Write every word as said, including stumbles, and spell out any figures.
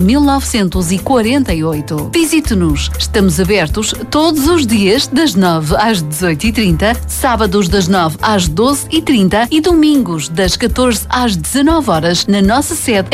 mil novecentos e quarenta e oito. Visite-nos. Estamos abertos todos os dias das nove às dezoito e trinta, sábados das nove às doze e trinta e domingos das catorze às dezanove horas na nossa sede